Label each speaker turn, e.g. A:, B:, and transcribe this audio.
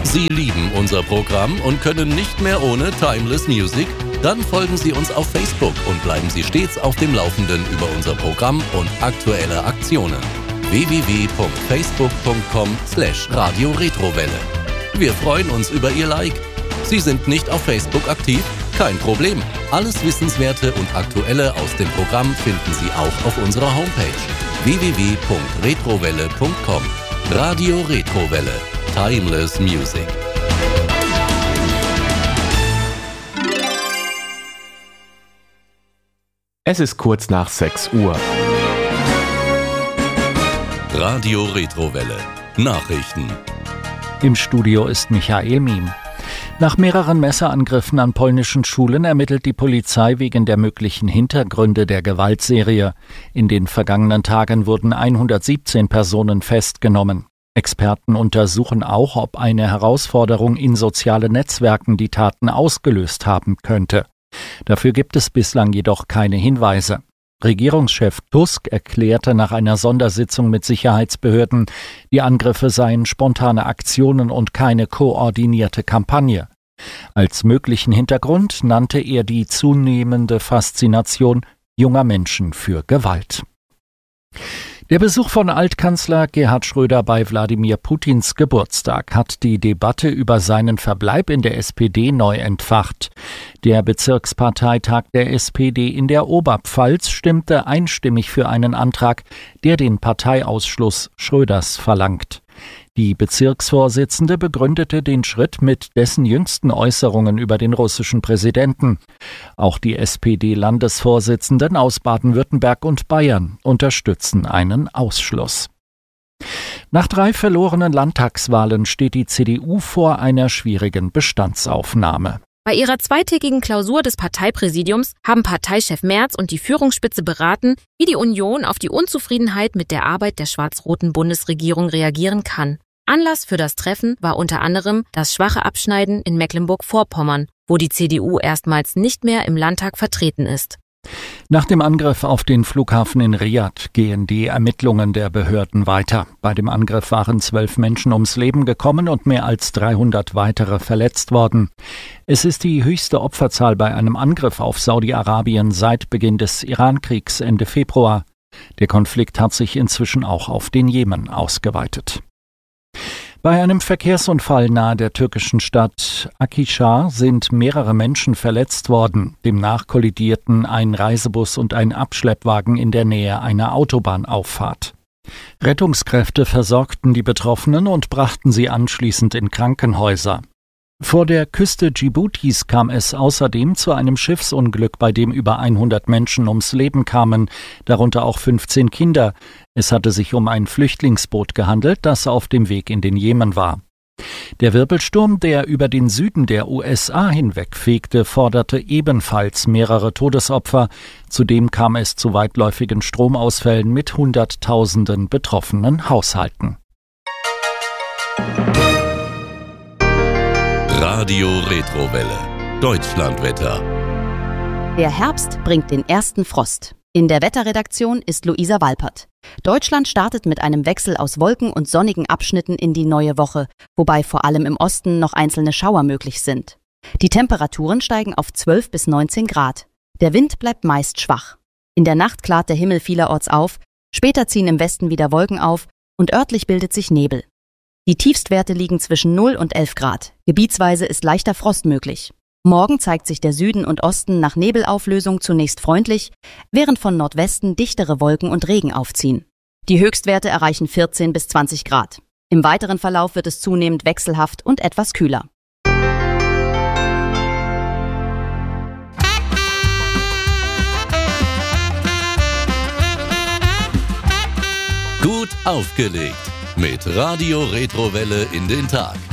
A: Sie lieben unser Programm und können nicht mehr ohne Timeless Music? Dann folgen Sie uns auf Facebook und bleiben Sie stets auf dem Laufenden über unser Programm und aktuelle Aktionen. www.facebook.com/Radio Retrowelle. Wir freuen uns über Ihr Like. Sie sind nicht auf Facebook aktiv? Kein Problem. Alles Wissenswerte und Aktuelle aus dem Programm finden Sie auch auf unserer Homepage www.retrowelle.com. Radio Retrowelle. Timeless Music.
B: Es ist kurz nach 6 Uhr.
A: Radio Retrowelle. Nachrichten.
C: Im Studio ist Michael Miem. Nach mehreren Messerangriffen an polnischen Schulen ermittelt die Polizei wegen der möglichen Hintergründe der Gewaltserie. In den vergangenen Tagen wurden 117 Personen festgenommen. Experten untersuchen auch, ob eine Herausforderung in sozialen Netzwerken die Taten ausgelöst haben könnte. Dafür gibt es bislang jedoch keine Hinweise. Regierungschef Tusk erklärte nach einer Sondersitzung mit Sicherheitsbehörden, die Angriffe seien spontane Aktionen und keine koordinierte Kampagne. Als möglichen Hintergrund nannte er die zunehmende Faszination junger Menschen für Gewalt. Der Besuch von Altkanzler Gerhard Schröder bei Wladimir Putins Geburtstag hat die Debatte über seinen Verbleib in der SPD neu entfacht. Der Bezirksparteitag der SPD in der Oberpfalz stimmte einstimmig für einen Antrag, der den Parteiausschluss Schröders verlangt. Die Bezirksvorsitzende begründete den Schritt mit dessen jüngsten Äußerungen über den russischen Präsidenten. Auch die SPD-Landesvorsitzenden aus Baden-Württemberg und Bayern unterstützen einen Ausschluss. Nach 3 verlorenen Landtagswahlen steht die CDU vor einer schwierigen Bestandsaufnahme.
D: Bei ihrer zweitägigen Klausur des Parteipräsidiums haben Parteichef Merz und die Führungsspitze beraten, wie die Union auf die Unzufriedenheit mit der Arbeit der schwarz-roten Bundesregierung reagieren kann. Anlass für das Treffen war unter anderem das schwache Abschneiden in Mecklenburg-Vorpommern, wo die CDU erstmals nicht mehr im Landtag vertreten ist.
C: Nach dem Angriff auf den Flughafen in Riad gehen die Ermittlungen der Behörden weiter. Bei dem Angriff waren 12 Menschen ums Leben gekommen und mehr als 300 weitere verletzt worden. Es ist die höchste Opferzahl bei einem Angriff auf Saudi-Arabien seit Beginn des Iran-Kriegs Ende Februar. Der Konflikt hat sich inzwischen auch auf den Jemen ausgeweitet. Bei einem Verkehrsunfall nahe der türkischen Stadt Akhisar sind mehrere Menschen verletzt worden. Demnach kollidierten ein Reisebus und ein Abschleppwagen in der Nähe einer Autobahnauffahrt. Rettungskräfte versorgten die Betroffenen und brachten sie anschließend in Krankenhäuser. Vor der Küste Dschiboutis kam es außerdem zu einem Schiffsunglück, bei dem über 100 Menschen ums Leben kamen, darunter auch 15 Kinder. Es hatte sich um ein Flüchtlingsboot gehandelt, das auf dem Weg in den Jemen war. Der Wirbelsturm, der über den Süden der USA hinwegfegte, forderte ebenfalls mehrere Todesopfer. Zudem kam es zu weitläufigen Stromausfällen mit Hunderttausenden betroffenen Haushalten.
A: Radio Retrowelle. Deutschlandwetter.
E: Der Herbst bringt den ersten Frost. In der Wetterredaktion ist Luisa Walpert. Deutschland startet mit einem Wechsel aus Wolken und sonnigen Abschnitten in die neue Woche, wobei vor allem im Osten noch einzelne Schauer möglich sind. Die Temperaturen steigen auf 12 bis 19 Grad. Der Wind bleibt meist schwach. In der Nacht klart der Himmel vielerorts auf, später ziehen im Westen wieder Wolken auf und örtlich bildet sich Nebel. Die Tiefstwerte liegen zwischen 0 und 11 Grad. Gebietsweise ist leichter Frost möglich. Morgen zeigt sich der Süden und Osten nach Nebelauflösung zunächst freundlich, während von Nordwesten dichtere Wolken und Regen aufziehen. Die Höchstwerte erreichen 14 bis 20 Grad. Im weiteren Verlauf wird es zunehmend wechselhaft und etwas kühler.
A: Gut aufgelegt. Mit Radio Retrowelle in den Tag.